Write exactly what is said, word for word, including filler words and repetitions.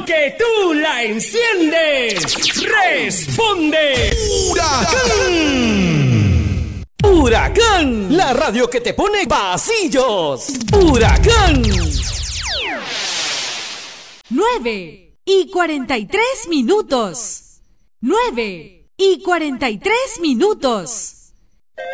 porque tú la enciendes. Responde Huracán. Huracán, la radio que te pone pasillos. Huracán. nueve y cuarenta y tres minutos. nueve y cuarenta y tres minutos.